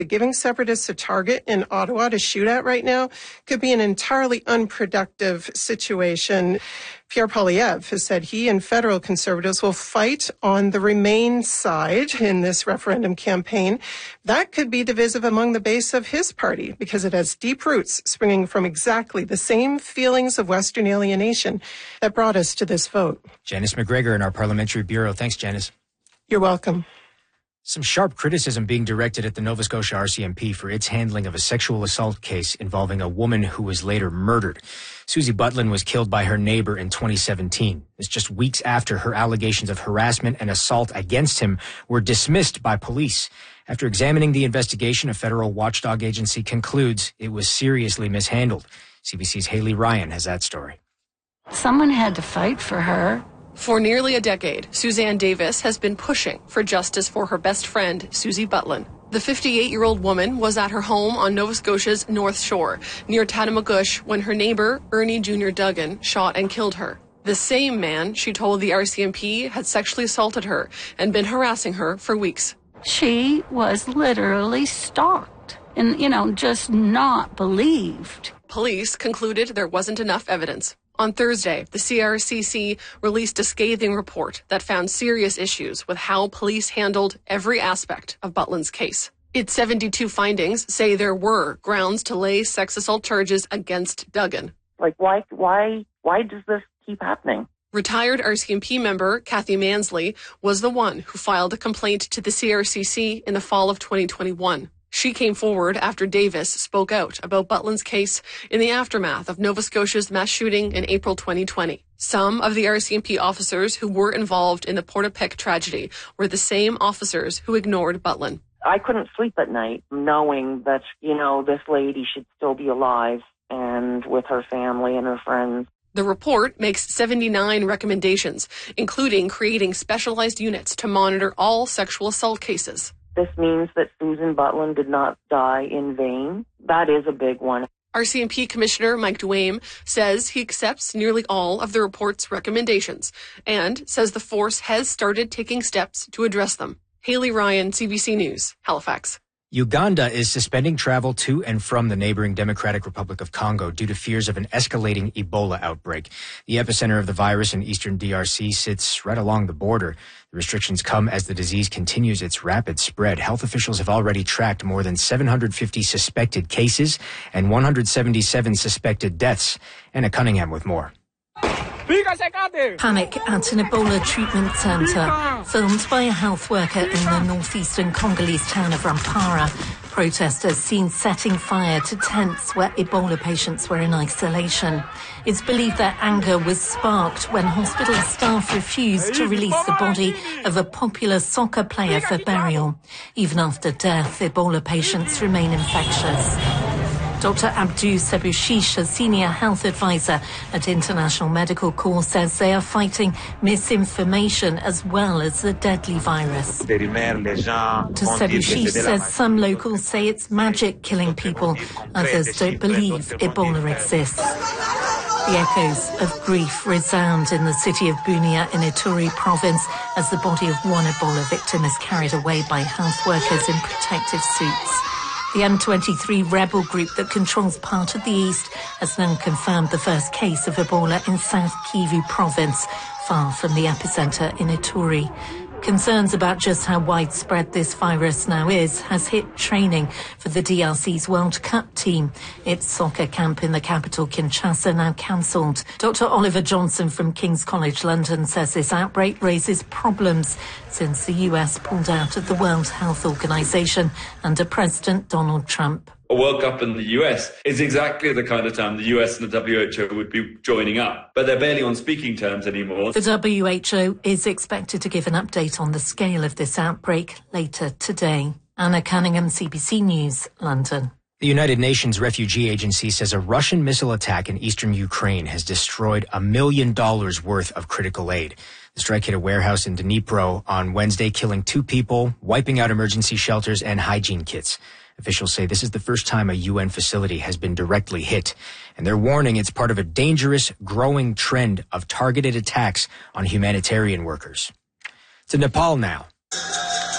Giving separatists a target in Ottawa to shoot at right now could be an entirely unproductive situation. Pierre Poilievre has said he and federal Conservatives will fight on the Remain side in this referendum campaign. That could be divisive among the base of his party because it has deep roots springing from exactly the same feelings of Western alienation that brought us to this vote. Janice McGregor in our Parliamentary Bureau. Thanks, Janice. You're welcome. Some sharp criticism being directed at the Nova Scotia RCMP for its handling of a sexual assault case involving a woman who was later murdered. Susie Butlin was killed by her neighbor in 2017. It's just weeks after her allegations of harassment and assault against him were dismissed by police. After examining the investigation, a federal watchdog agency concludes it was seriously mishandled. CBC's Haley Ryan has that story. Someone had to fight for her. For nearly a decade, Suzanne Davis has been pushing for justice for her best friend, Susie Butlin. The 58-year-old woman was at her home on Nova Scotia's North Shore, near Tattamagush, when her neighbor, Ernie Jr. Duggan, shot and killed her. The same man, she told the RCMP, had sexually assaulted her and been harassing her for weeks. She was literally stalked and, just not believed. Police concluded there wasn't enough evidence. On Thursday, the CRCC released a scathing report that found serious issues with how police handled every aspect of Butlin's case. Its 72 findings say there were grounds to lay sex assault charges against Duggan. Why does this keep happening? Retired RCMP member Kathy Mansley was the one who filed a complaint to the CRCC in the fall of 2021. She came forward after Davis spoke out about Butlin's case in the aftermath of Nova Scotia's mass shooting in April 2020. Some of the RCMP officers who were involved in the Portapique tragedy were the same officers who ignored Butlin. I couldn't sleep at night knowing that, this lady should still be alive and with her family and her friends. The report makes 79 recommendations, including creating specialized units to monitor all sexual assault cases. This means that Susan Butlin did not die in vain. That is a big one. RCMP Commissioner Mike Duame says he accepts nearly all of the report's recommendations and says the force has started taking steps to address them. Haley Ryan, CBC News, Halifax. Uganda is suspending travel to and from the neighboring Democratic Republic of Congo due to fears of an escalating Ebola outbreak. The epicenter of the virus in eastern DRC sits right along the border. The restrictions come as the disease continues its rapid spread. Health officials have already tracked more than 750 suspected cases and 177 suspected deaths. Anna Cunningham with more. Panic at an Ebola treatment centre, filmed by a health worker in the northeastern Congolese town of Rampara. Protesters seen setting fire to tents where Ebola patients were in isolation. It's believed that anger was sparked when hospital staff refused to release the body of a popular soccer player for burial. Even after death, Ebola patients remain infectious. Dr. Abdou Sebouchiche, a senior health advisor at International Medical Corps, says they are fighting misinformation as well as the deadly virus. Dr. Sebouchiche says some locals say it's magic killing people. Others don't believe Ebola exists. The echoes of grief resound in the city of Bunia in Ituri province as the body of one Ebola victim is carried away by health workers in protective suits. The M23 rebel group that controls part of the east has now confirmed the first case of Ebola in South Kivu province, far from the epicenter in Ituri. Concerns about just how widespread this virus now is has hit training for the DRC's World Cup team. Its soccer camp in the capital, Kinshasa, now cancelled. Dr. Oliver Johnson from King's College London says this outbreak raises problems since the US pulled out of the World Health Organization under President Donald Trump. A World Cup in the US is exactly the kind of time the US and the WHO would be joining up. But they're barely on speaking terms anymore. The WHO is expected to give an update on the scale of this outbreak later today. Anna Cunningham, CBC News, London. The United Nations Refugee Agency says a Russian missile attack in eastern Ukraine has destroyed $1 million worth of critical aid. The strike hit a warehouse in Dnipro on Wednesday, killing 2 people, wiping out emergency shelters and hygiene kits. Officials say this is the first time a UN facility has been directly hit, and they're warning it's part of a dangerous, growing trend of targeted attacks on humanitarian workers. To Nepal now.